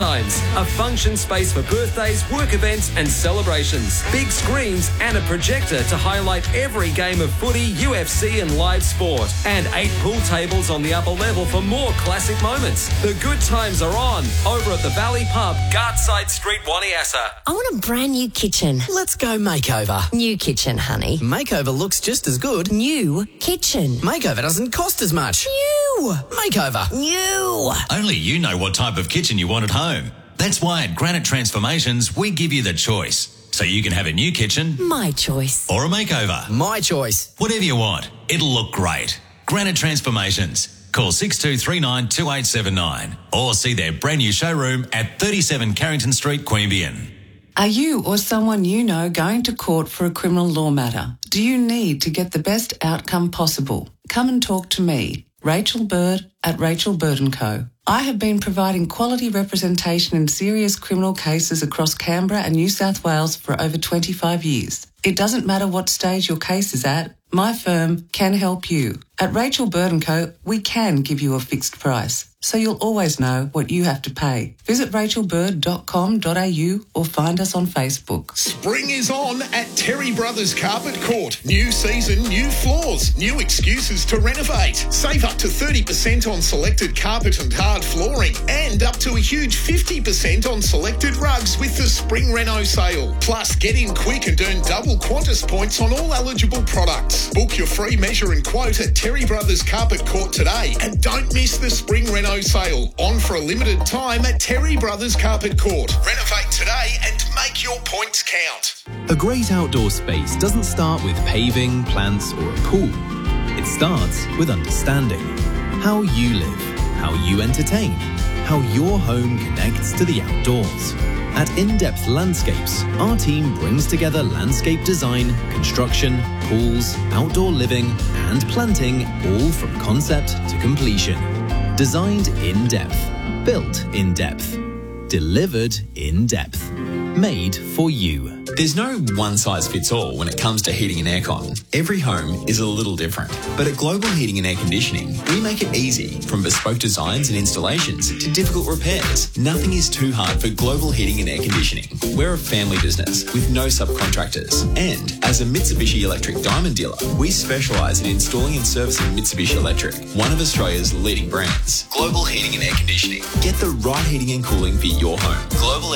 Times, a function space for birthdays, work events and celebrations. Big screens and a projector to highlight every game of footy, UFC and live sport. And 8 pool tables on the upper level for more classic moments. The good times are on over at the Valley Pub, Gartside Street, Waniassa. I want a brand new kitchen. Let's go makeover. New kitchen, honey. Makeover looks just as good. New kitchen. Makeover doesn't cost as much. New. Makeover. New. Only you know what type of kitchen you want at home. That's why at Granite Transformations, we give you the choice. So you can have a new kitchen. My choice. Or a makeover. My choice. Whatever you want, it'll look great. Granite Transformations. Call 6239 2879 or see their brand new showroom at 37 Carrington Street, Queanbeyan. Are you or someone you know going to court for a criminal law matter? Do you need to get the best outcome possible? Come and talk to me, Rachel Bird at Rachel Bird & Co. I have been providing quality representation in serious criminal cases across Canberra and New South Wales for over 25 years. It doesn't matter what stage your case is at, my firm can help you. At Rachel Bird & Co, we can give you a fixed price, so you'll always know what you have to pay. Visit rachelbird.com.au or find us on Facebook. Spring is on at Terry Brothers Carpet Court. New season, new floors, new excuses to renovate. Save up to 30% on selected carpet and hard flooring and up to a huge 50% on selected rugs with the Spring Reno sale. Plus, get in quick and earn double Qantas points on all eligible products. Book your free measure and quote at Terry Brothers Carpet Court today and don't miss the Spring Reno sale. On for a limited time at Terry Brothers Carpet Court. Renovate today and make your points count. A great outdoor space doesn't start with paving, plants or a pool. It starts with understanding how you live, how you entertain, how your home connects to the outdoors. At In-Depth Landscapes, our team brings together landscape design, construction, pools, outdoor living and planting, all from concept to completion. Designed in depth, built in depth, delivered in depth, made for you. There's no one-size-fits-all when it comes to heating and aircon. Every home is a little different. But at Global Heating and Air Conditioning, we make it easy, from bespoke designs and installations to difficult repairs. Nothing is too hard for Global Heating and Air Conditioning. We're a family business with no subcontractors. And as a Mitsubishi Electric Diamond dealer, we specialise in installing and servicing Mitsubishi Electric, one of Australia's leading brands. Global Heating and Air Conditioning. Get the right heating and cooling for your home.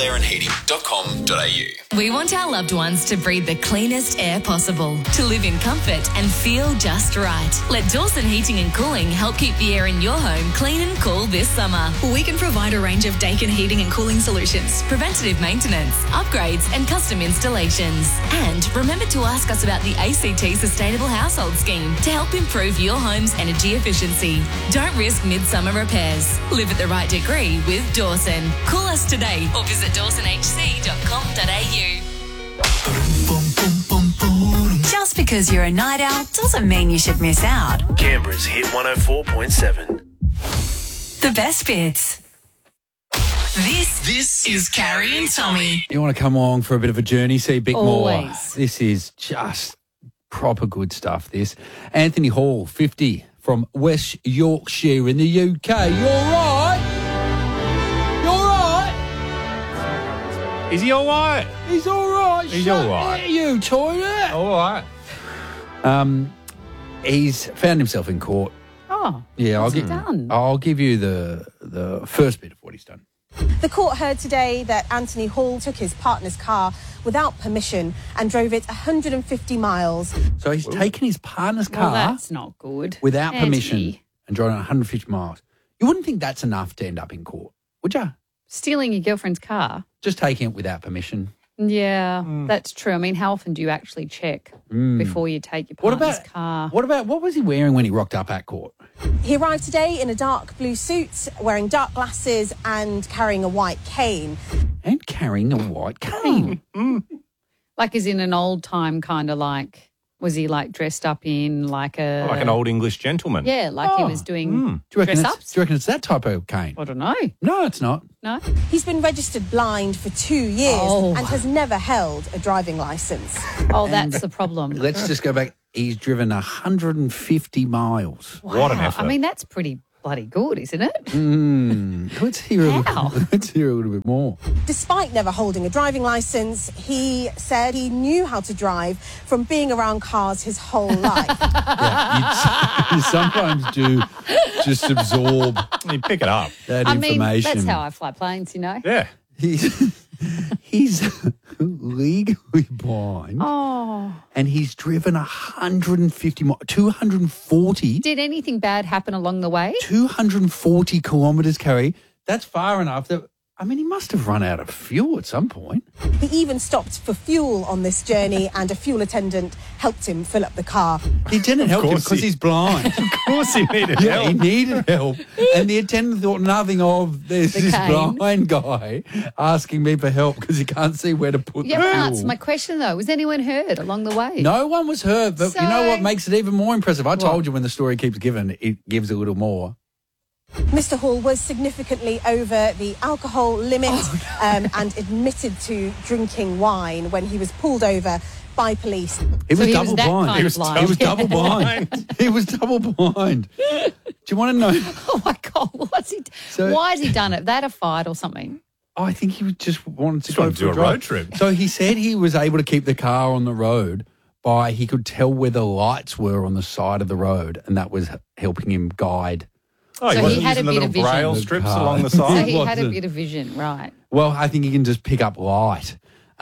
globalairandheating.com.au. We want our loved ones to breathe the cleanest air possible, to live in comfort and feel just right. Let Dawson Heating and Cooling help keep the air in your home clean and cool this summer. We can provide a range of Dakin heating and cooling solutions, preventative maintenance, upgrades and custom installations. And remember to ask us about the ACT Sustainable Household Scheme to help improve your home's energy efficiency. Don't risk midsummer repairs. Live at the right degree with Dawson. Call us today or visit dawsonhc.com.au. Just because you're a night owl doesn't mean you should miss out. Canberra's Hit 104.7. The best bits. This is Carrie and Tommy. You want to come along for a bit of a journey, see a bit Always. more. This is just proper good stuff, this. Anthony Hall, 50, from West Yorkshire in the UK. You all right? You all right? Is he all right? He's all right. He's all right. Shut it, you toilet. All right. He's found himself in court. Oh, Yeah, what's he done? I'll give you the first bit of what he's done. The court heard today that Anthony Hall took his partner's car without permission and drove it 150 miles. So he's taken his partner's Well, car that's not good. without Anthony. permission and driving 150 miles. You wouldn't think that's enough to end up in court, would you? Stealing your girlfriend's car? Just taking it without permission. Yeah, that's true. I mean, how often do you actually check before you take your What partner's about car? what was he wearing when he rocked up at court? He arrived today in a dark blue suit, wearing dark glasses and carrying a white cane. And carrying a white cane. Like as in an old time kind of like, was he like dressed up in like a... Like an old English gentleman. Yeah, like he was doing Do you reckon dress-ups? do you reckon it's that type of cane? I don't know. No, it's not. No? He's been registered blind for 2 years Oh. and has never held a driving licence. Oh, that's the problem. Let's just go back. He's driven 150 miles. What an Wow. effort. I mean, that's pretty bloody good, isn't it? Let's hear a little bit more. Despite never holding a driving licence, he said he knew how to drive from being around cars his whole life. You sometimes do just absorb. You pick it up. That I mean, information. that's how I fly planes, you know. Yeah. He's legally blind. Oh. And he's driven 150 miles, 240. Did anything bad happen along the way? 240 kilometres, Carrie. That's far enough that, I mean, he must have run out of fuel at some point. He even stopped for fuel on this journey and a fuel attendant helped him fill up the car. The attendant helped him because he's blind. Of course he needed Yeah, help. he needed help. And the attendant thought nothing of there's this cane. blind guy asking me for help because he can't see where to put Yeah, the but fuel. answer my question, though. Was anyone hurt along the way? No one was hurt, but you know So- what makes it even more impressive? I told you when the story keeps giving, it gives a little more. Mr. Hall was significantly over the alcohol limit and admitted to drinking wine when he was pulled over by police. He was he double was that blind. kind He of was, blind. he was double blind. He was double blind. Do you want to know? Oh, my God. What's he? So- Why has he done it? That a fight or something? I think he just wanted to Just go wanted to for do a drive. road trip. So he said he was able to keep the car on the road by he could tell where the lights were on the side of the road, and that was helping him guide. Oh, So he he wasn't had a using the bit little of vision. braille The strips car. along the So side. he had a wasn't. bit of vision, right? Well, I think he can just pick up light.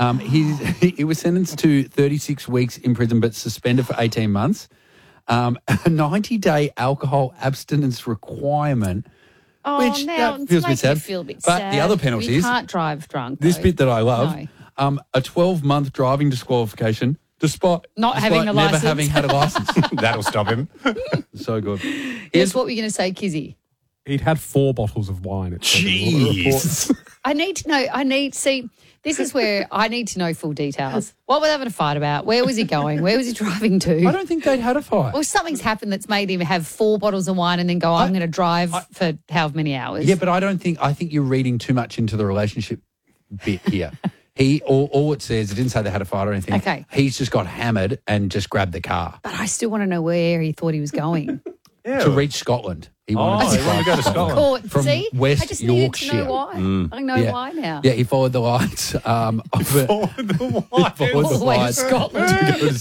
He was sentenced to 36 weeks in prison, but suspended for 18 months. A 90-day alcohol abstinence requirement. Oh, Which, now that feels a bit makes me sad. feel a bit But sad. the other penalty You is- can't drive drunk. This though. bit that I love, No. a 12-month driving disqualification despite having a never licence. having had a license. That'll stop him. So good. Yes, what were you going to say, Kizzy? He'd had 4 bottles of wine. It said in one of the reports. Jeez. I need to know. This is where I need to know full details. What were they having a fight about? Where was he going? Where was he driving to? I don't think they'd had a fight. Or something's happened that's made him have 4 bottles of wine and then go, I'm going to drive for however many hours. Yeah, but I think you're reading too much into the relationship bit here. All it says, it didn't say they had a fight or anything. Okay. He's just got hammered and just grabbed the car But I still want to know where he thought he was going. to reach Scotland. He wanted to go to Scotland. Court. From See? West I just needed Yorkshire. to know why. I know Yeah. why now. Yeah, he followed the lights. Followed the All the way to lights Scotland. to go to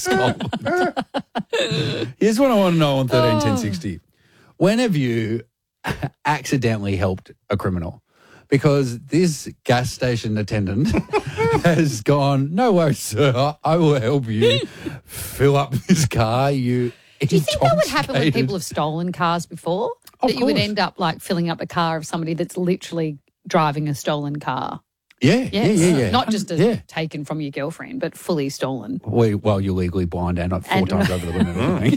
Scotland. Here's what I want to know on 131060. When have you accidentally helped a criminal? Because this gas station attendant has gone, no worries, sir, I will help you fill up this car. Do you think that would happen when people have stolen cars before? Of That you would course. end up like filling up the car of somebody that's literally driving a stolen car? Yeah. Not just Yeah. taken from your girlfriend, but fully stolen. Well, you're legally blind and not 4 times over the limit.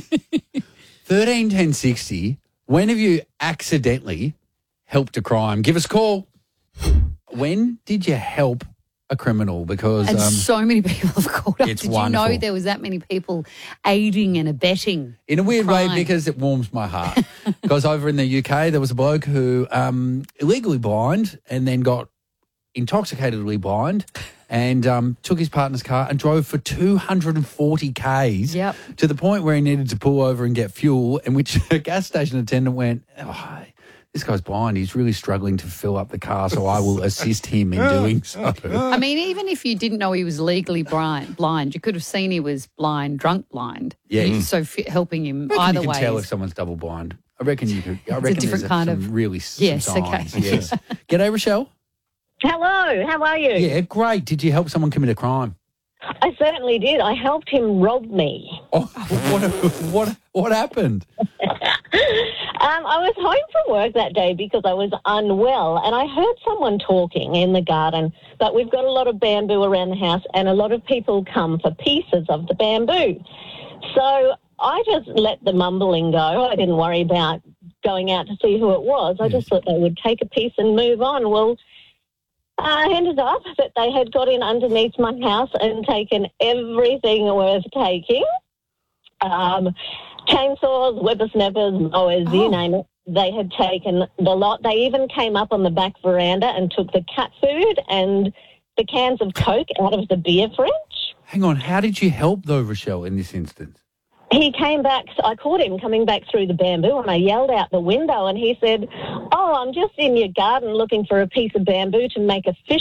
131060, when have you accidentally helped a crime? Give us a call. When did you help a criminal? Because And so many people have called up. it's Did wonderful. you know there was that many people aiding and abetting? in a weird way, crime? because it warms my heart. Because over in the UK, there was a bloke who illegally blind and then got intoxicatedly blind and took his partner's car and drove for 240 Ks Yep. to the point where he needed to pull over and get fuel, in which a gas station attendant went, this guy's blind. He's really struggling to fill up the car, so I will assist him in doing so. I mean, even if you didn't know he was legally blind, you could have seen he was blind, drunk blind. Yeah. So helping him I reckon either you can way. tell if someone's double blind. I reckon you could. I reckon different there's kind some of- really Yes, some okay. signs. Yes. G'day, Rochelle. Hello, how are you? Yeah, great. Did you help someone commit a crime? I certainly did. I helped him rob me. Oh, what happened? I was home from work that day because I was unwell, and I heard someone talking in the garden. But we've got a lot of bamboo around the house, and a lot of people come for pieces of the bamboo. So I just let the mumbling go. I didn't worry about going out to see who it was. I just thought they would take a piece and move on. Well, ended up that they had got in underneath my house and taken everything worth taking. Chainsaws, whippersnappers, mowers, you name it. They had taken the lot. They even came up on the back veranda and took the cat food and the cans of Coke out of the beer fridge. Hang on. How did you help though, Rochelle, in this instance? he came back. I caught him coming back through the bamboo, and I yelled out the window, and he said, "Oh, I'm just in your garden looking for a piece of bamboo to make a fish